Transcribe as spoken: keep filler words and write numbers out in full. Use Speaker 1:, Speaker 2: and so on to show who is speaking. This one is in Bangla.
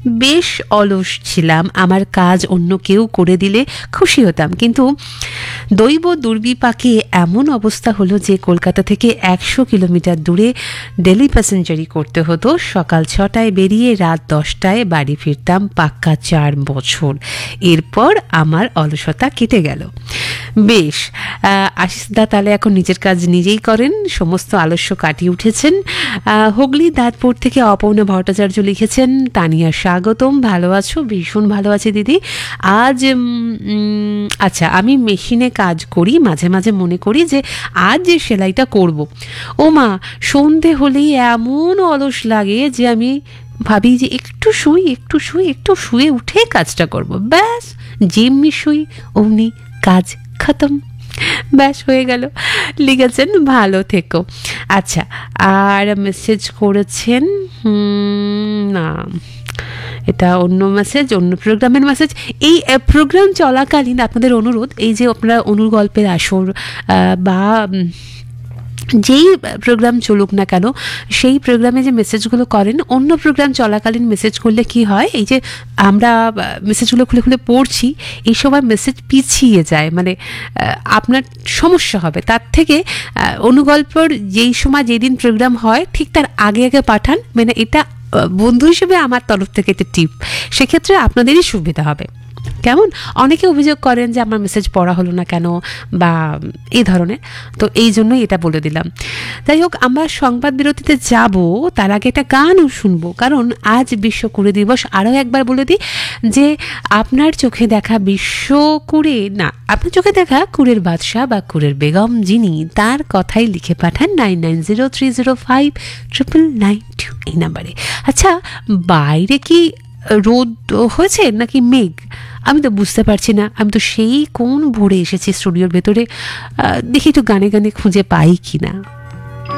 Speaker 1: বেশ অলস ছিলাম, আমার কাজ অন্য কেউ করে দিলে খুশি হতাম, কিন্তু দৈব দুর্বিপাকে এমন অবস্থা হলো যে কলকাতা থেকে একশো কিলোমিটার দূরে ডেলি প্যাসেঞ্জারি করতে হতো। সকাল ছটায় বেরিয়ে রাত দশটায় বাড়ি ফিরতাম, পাক্কা চার বছর। এরপর আমার অলসতা কেটে গেল। বেশ, আশিস দা তাহলে এখন নিজের কাজ নিজেই করেন, সমস্ত আলস্য কাটিয়ে উঠেছেন। হুগলি দাঁতপুর থেকে অপর্ণা ভট্টাচার্য লিখেছেন, তানিয়া স্বাগতম, ভালো আছো? ভীষণ ভালো আছি দিদি। আজ আচ্ছা, আমি মেশিনে কাজ করি, মাঝে মাঝে মনে করি যে আজ যে সেলাইটা করব, ও মা সন্ধে হলেই এমন অলস লাগে যে আমি ভাবি যে একটু শুই একটু শুই একটু শুয়ে উঠে কাজটা করব। ব্যাস, যেমনি শুই অমনি কাজ খতম, ব্যাস হয়ে গেল। লিখেছেন ভালো থেকো। আচ্ছা, আর মেসেজ করেছেন, না এটা অন্য মেসেজ, অন্য প্রোগ্রামের মেসেজ। এই প্রোগ্রাম চলাকালীন আপনাদের অনুরোধ, এই যে আপনারা অনুগল্পের আসর বা যেই প্রোগ্রাম চলুক না কেন, সেই প্রোগ্রামে যে মেসেজগুলো করেন, অন্য প্রোগ্রাম চলাকালীন মেসেজ করলে কি হয়, এই যে আমরা মেসেজগুলো খুলে খুলে পড়ছি, এই সময় মেসেজ পিছিয়ে যায়, মানে আপনার সমস্যা হবে। তার থেকে অনুগল্পর যেই সময় যেদিন প্রোগ্রাম হয় ঠিক তার আগে আগে পাঠান, মানে এটা বন্ধু হিসেবে আমার তরফ থেকে একটা টিপ, সেক্ষেত্রে আপনাদেরই সুবিধা হবে। কেমন? অনেকে অভিযোগ করেন যে আমার মেসেজ পড়া হলো না কেন বা এই ধরনের, তো এই জন্যই এটা বলে দিলাম। যাই হোক, আমরা সংবাদ বিরতিতে যাব, তার আগে একটা গানও শুনবো, কারণ আজ বিশ্ব কুঁড়ে দিবস। আরও একবার বলে দিই যে আপনার চোখে দেখা বিশ্ব কুঁড়ে না, আপনার চোখে দেখা কুঁড়ের বাদশাহ বা কুঁড়ের বেগম যিনি, তার কথাই লিখে পাঠান nine nine zero three zero five triple nine two এই নাম্বারে। আচ্ছা, বাইরে কি রোদ হয়েছে নাকি মেঘ আমি তো বুঝতে পারছি না। আমি তো সেই কোন ভোরে এসেছি স্টুডিওর ভেতরে, দেখি একটু গানে গানে খুঁজে পাই কি না।